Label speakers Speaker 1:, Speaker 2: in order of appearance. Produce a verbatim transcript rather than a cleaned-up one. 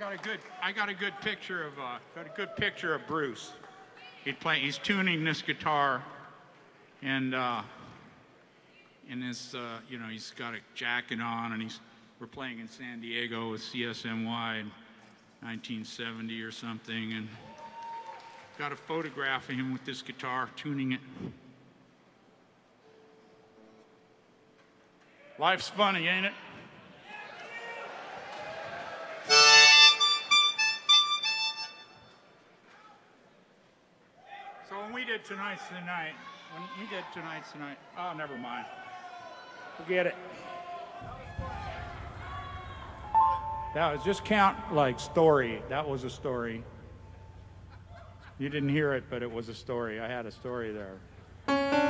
Speaker 1: got a good, I got a good picture of, uh, got a good picture of Bruce. He's playing, he's tuning this guitar, and uh, and his, uh, you know, he's got a jacket on, and he's, we're playing in San Diego with C S M Y in nineteen seventy or something, and got a photograph of him with this guitar tuning it. Life's funny, ain't it? So when we did Tonight's the Night, when he did Tonight's the Night, oh, never mind. Forget it. That was just count like story. That was a story. You didn't hear it, but it was a story. I had a story there.